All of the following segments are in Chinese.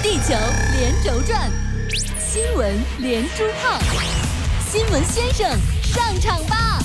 地球连轴转，新闻连珠炮，新闻先生上场吧！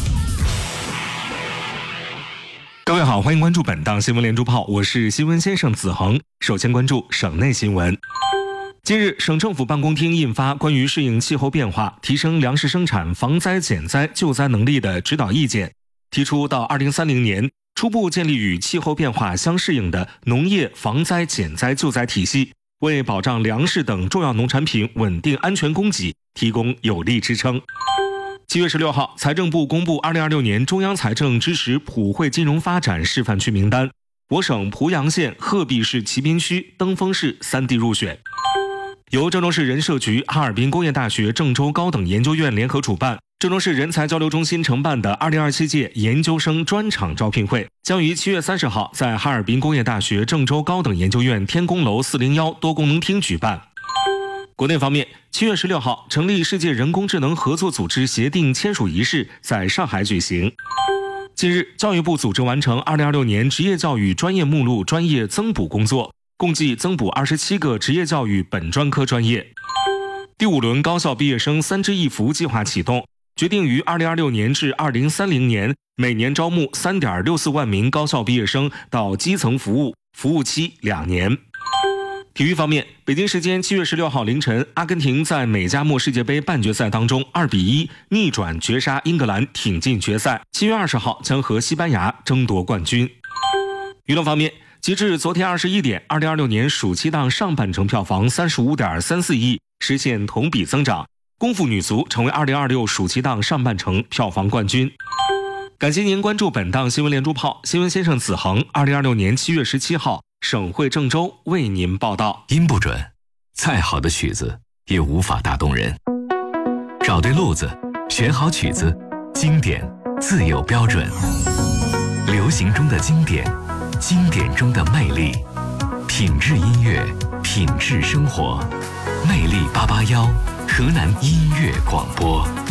各位好，欢迎关注本档新闻连珠炮，我是新闻先生子恒。首先关注省内新闻。近日，省政府办公厅印发关于适应气候变化、提升粮食生产防灾减灾救灾能力的指导意见，提出到2030年初步建立与气候变化相适应的农业防灾减灾救灾体系，为保障粮食等重要农产品稳定安全供给提供有力支撑。7月16号，财政部公布2026年中央财政支持普惠金融发展示范区名单，我省濮阳县、鹤壁市旗滨区、登封市3地入选。由郑州市人社局、哈尔滨工业大学郑州高等研究院联合主办，郑州市人才交流中心承办的2027届研究生专场招聘会将于7月30号在哈尔滨工业大学郑州高等研究院天宫楼401多功能厅举办。国内方面，7月16号，成立世界人工智能合作组织协定签署仪式在上海举行。近日，教育部组织完成2026年职业教育专业目录专业增补工作，共计增补27个职业教育本专科专业。第5轮高校毕业生3支一扶计划启动，决定于2026年至2030年每年招募 3.64 万名高校毕业生到基层服务，服务期2年。体育方面，北京时间7月16号凌晨，阿根廷在美加墨世界杯半决赛当中2-1逆转绝杀英格兰，挺进决赛。7月20号将和西班牙争夺冠军。娱乐方面，截至昨天21点，2026年暑期档上半程票房 35.34 亿，实现同比增长，功夫女足成为2026暑期档上半程票房冠军。感谢您关注本档新闻连珠炮，新闻先生子恒2026年7月17号省会郑州为您报道。 音不准，再好的曲子也无法打动人。找对路子，选好曲子，经典自有标准。流行中的经典，经典中的魅力，品质音乐，品质生活。魅力881，河南音乐广播。